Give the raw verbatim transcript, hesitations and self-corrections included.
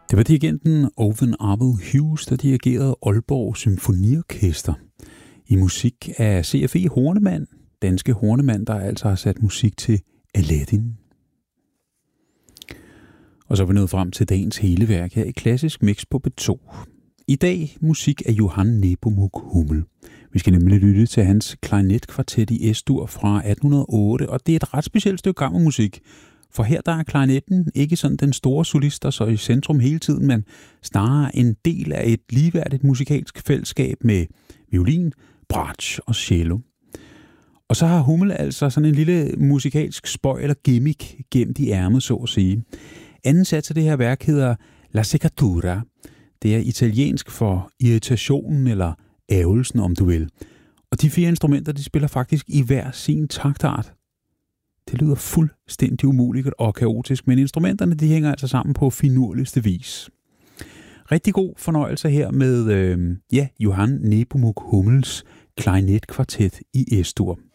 Det var dirigenten Owen Arvell Hughes, der dirigerede Aalborg Symfoniorkester i musik af C F E Hornemann, danske Hornemann, der altså har sat musik til Aladdin. Og så er vi nået frem til dagens hele værk her i Klassisk Mix på B to. I dag musik af Johann Nepomuk Hummel. Vi skal nemlig lytte til hans klarinetkvartet i S-dur fra atten hundrede og otte, og det er et ret specielt stykke kammermusik. For her der er klarinetten ikke sådan den store solist, der så i centrum hele tiden, men snarere en del af et ligeværdigt musikalsk fællesskab med violin, bratsch og cello. Og så har Hummel altså sådan en lille musikalsk spøj eller gimmick gemt i ærmet, så at sige. Anden sats af det her værk hedder La Seccatura. Det er italiensk for irritationen eller ærgelsen, om du vil. Og de fire instrumenter, de spiller faktisk i hver sin taktart. Det lyder fuldstændig umuligt og kaotisk, men instrumenterne de hænger altså sammen på finurligste vis. Rigtig god fornøjelse her med øh, ja, Johann Nepomuk Hummels klarinetkvartet i S-dur.